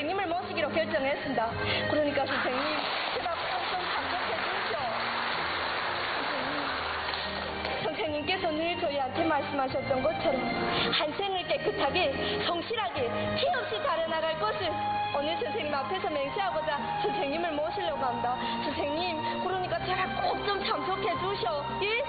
선생님을 모시기로 결정했습니다. 그러니까 선생님, 제발 좀 감독해 주시오. 선생님께서 늘 저희한테 말씀하셨던 것처럼 한 생을 깨끗하게, 성실하게, 티 없이 달아나갈 것을 오늘 선생님 앞에서 맹세하고자 선생님을 모시려고 합니다. 선생님, 그러니까 제발 꼭 좀 참석해 주시오. 예?